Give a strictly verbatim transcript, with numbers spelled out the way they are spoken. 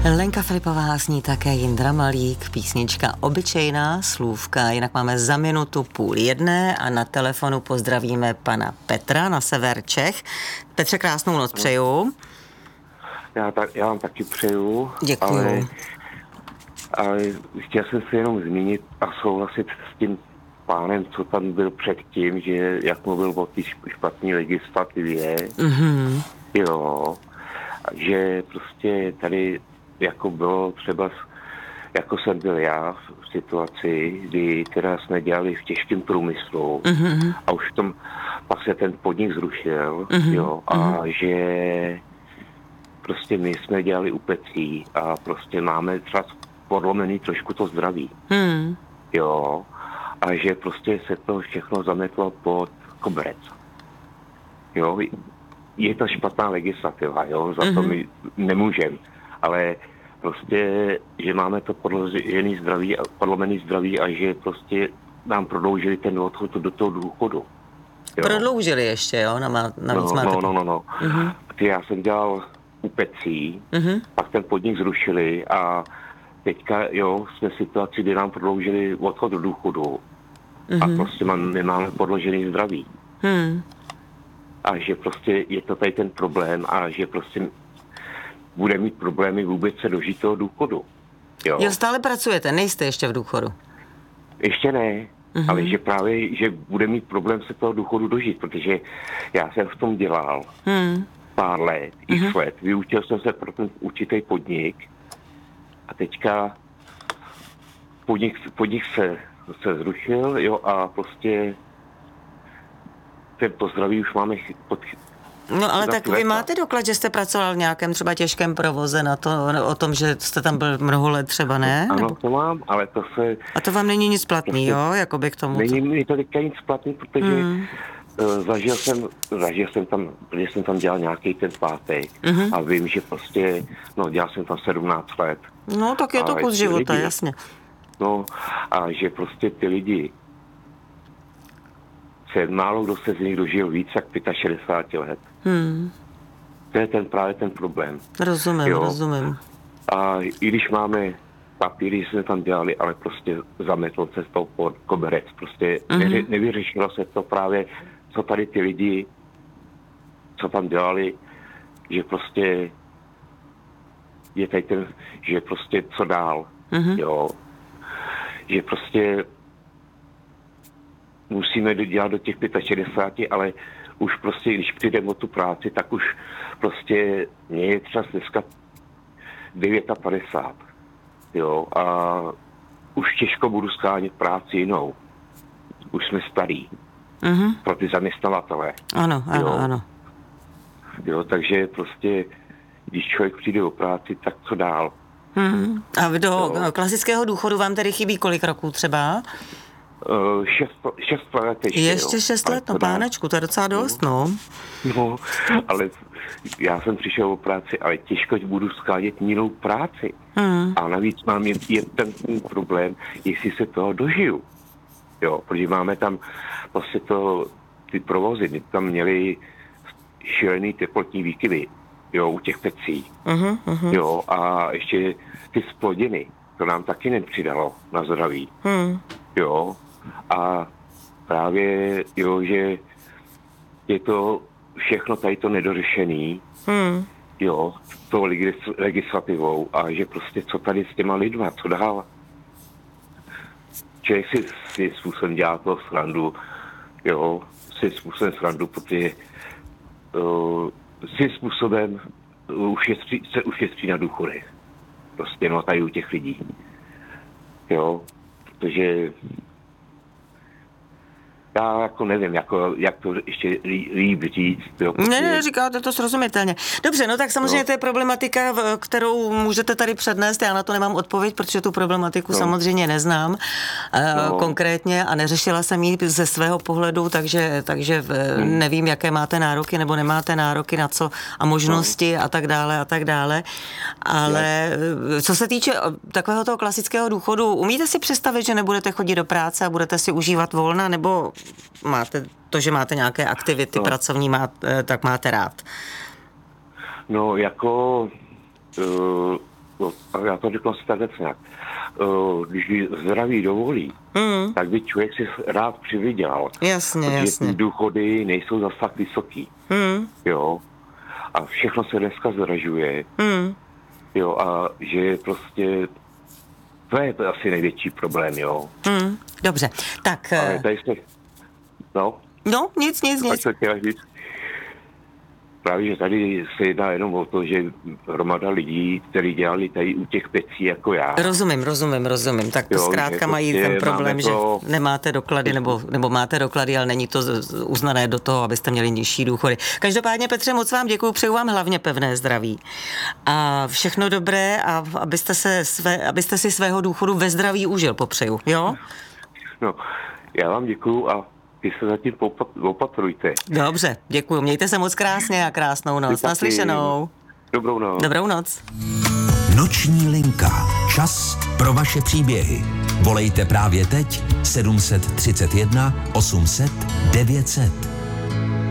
Lenka Filipová, s ní také Jindra Malík, písnička obyčejná slůvka, jinak máme za minutu půl jedné a na telefonu pozdravíme pana Petra na sever Čech. Petře, krásnou noc přeju. Já, tak, já vám taky přeju. Děkuju. Ale, ale chtěl jsem se jenom zmínit a souhlasit s tím pánem, co tam byl předtím, že jak mluvil o té špatné legislativě, mm-hmm. jo, že prostě tady jako bylo třeba, jako jsem byl já v situaci, kdy teda jsme dělali v těžkém průmyslu mm-hmm. a už v tom pak se ten podnik zrušil, mm-hmm. jo, a mm-hmm. že prostě my jsme dělali u pecí a prostě máme třeba podlomený trošku to zdraví, mm. jo, a že prostě se to všechno zametlo pod koberec, jo, je to špatná legislativa, jo, za mm-hmm. to my nemůžeme, ale prostě, že máme to podložený zdraví, podlomený zdraví a že prostě nám prodloužili ten odchod do toho důchodu. Jo. Prodloužili ještě, jo? Na, navíc no, máte... no, no, no, no. Mm-hmm. Já jsem dělal u pecí, mm-hmm. pak ten podnik zrušili a teďka, jo, jsme v situaci, kdy nám prodloužili odchod do důchodu mm-hmm. a prostě mám, nemáme podložený zdraví. Mm. A že prostě je to tady ten problém a že prostě bude mít problémy vůbec se dožít toho důchodu. Jo, jo, stále pracujete, nejste ještě v důchodu? Ještě ne, uh-huh. ale že právě, že bude mít problém se toho důchodu dožít, protože já jsem v tom dělal uh-huh. pár let, uh-huh. x let, vyučil jsem se pro ten určitý podnik a teďka podnik, podnik se, se zrušil, jo, a prostě ten pozdraví už máme pod. No ale tak vy máte doklad, že jste pracoval v nějakém třeba těžkém provoze na to, o tom, že jste tam byl mnoho let třeba, ne? Ano, Nebo... to mám, ale to se... A to vám není nic platný, prostě, jo? Jakoby k tomu... Není mi to teďka nic platný, protože hmm. uh, zažil jsem, zažil jsem tam, protože jsem tam dělal nějaký ten pátek hmm. a vím, že prostě, no dělal jsem tam sedmnáct let. No tak je to kus života, lidi, jasně. No a že prostě ty lidi se málo kdo se z nich dožil víc jak šedesát pět let. Hmm. To je ten právě ten problém. Rozumím, jo? rozumím. A i když máme papíry, jsme tam dělali, ale prostě zametlo se to pod koberec. Prostě mm-hmm. neři, nevyřešilo se to právě, co tady ty lidi, co tam dělali, že prostě je tady ten, že prostě co dál, mm-hmm. jo. Že prostě musíme dělat do těch šedesáti pěti, ale už prostě, když přijdeme o tu práci, tak už prostě mě je třeba dneska padesát devět, jo, a už těžko budu shánět práci jinou. Už jsme starý. Mm-hmm. Pro ty zaměstnavatele. Ano, ano, jo. ano. Jo, takže prostě, když člověk přijde o práci, tak co dál? Mm-hmm. A do jo. klasického důchodu vám tedy chybí kolik roků třeba? Uh, šest, šest let ještě, Ještě šest let, no pánečku, to je docela dost, no. No, ale já jsem přišel o práci, ale těžko budu skádět jinou práci. Hmm. A navíc mám je, je ten, ten problém, jestli se toho dožiju. Jo, protože máme tam vlastně to, ty provozy, my tam měli šílený teplotní výkyvy, jo, u těch pecí. Uh-huh, uh-huh. Jo, a ještě ty splodiny, to nám taky nepřidalo na zdraví. Hmm. Jo, a právě, jo, že je to všechno tady to nedořešený, hmm. jo, tou legislativou a že prostě co tady s těma lidma, co dál. Člověk si, si způsobem dělá toho srandu, jo, si způsobem srandu, protože uh, si způsobem ušetří, se ušetří na důchodech. Prostě no tady u těch lidí. Jo, protože já jako nevím, jako, jak to ještě líp říct. Jo, ne, ne, říkáte to srozumitelně. Dobře, no tak samozřejmě no. to je problematika, kterou můžete tady přednést. Já na to nemám odpověď, protože tu problematiku no. samozřejmě neznám no. konkrétně a neřešila jsem ji ze svého pohledu, takže, takže hmm. nevím, jaké máte nároky nebo nemáte nároky na co a možnosti no. a tak dále a tak dále. Ale no. co se týče takového toho klasického důchodu, umíte si představit, že nebudete chodit do práce a budete si užívat volna, nebo máte to, že máte nějaké aktivity no. pracovní, má, tak máte rád? No jako uh, no, já to řeknu si takhle nějak, uh, když zdraví dovolí, mm. tak by člověk si rád přivydělal. Jasně, protože jasně. ty důchody nejsou zas tak vysoký. Mm. Jo. A všechno se dneska zdražuje. Mm. Jo, a že je prostě, to je to asi největší problém, jo. Mm. Dobře, tak... Ale tady jsme, no. No, nic, nic, nic. Právě, že tady se jedná jenom o to, že hromada lidí, kteří dělali tady u těch pecí jako já. Rozumím, rozumím, rozumím. Tak jo, zkrátka mají prostě ten problém, to... že nemáte doklady, nebo, nebo máte doklady, ale není to uznané do toho, abyste měli nižší důchody. Každopádně, Petře, moc vám děkuju, přeju vám hlavně pevné zdraví. A všechno dobré, a abyste, se své, abyste si svého důchodu ve zdraví užil, popřeju, jo? No, já vám děkuju a vy se zatím opatrujte. Dobře, děkuju. Mějte se moc krásně a krásnou noc. Naslyšenou. Dobrou noc. Dobrou noc. Noční linka. Čas pro vaše příběhy. Volejte právě teď sedm set třicet jedna osm set devět set.